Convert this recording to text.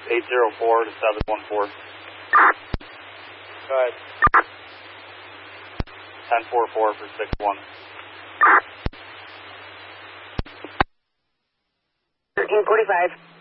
804 to 714. Go ahead. 1044 for 61. 1345.